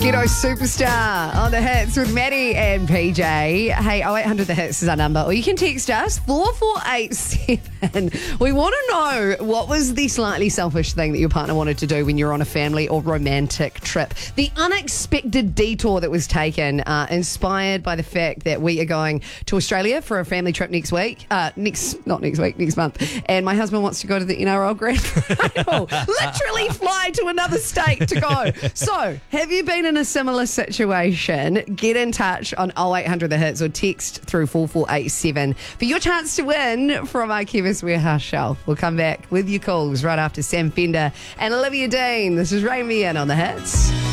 Ghetto Superstar on the hits with Maddie and PJ. Hey, 0800 The Hits is our number. Or you can text us, 4487. We want to know, what was the slightly selfish thing that your partner wanted to do when you're on a family or romantic trip? The unexpected detour that was taken, inspired by the fact that we are going to Australia for a family trip next month. And my husband wants to go to the NRL Grand Final. Literally fly to another state to go. So, have you been in a similar situation? Get in touch on 0800 The Hits or text through 4487 for your chance to win from our Chemist Warehouse shelf. We'll come back with your calls right after Sam Fender and Olivia Dean. This is Rain Me In on The Hits.